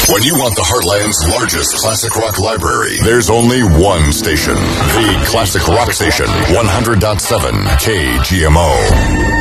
When you want the Heartland's largest classic rock library, there's only one station. The Classic Rock Station, 100.7 KGMO.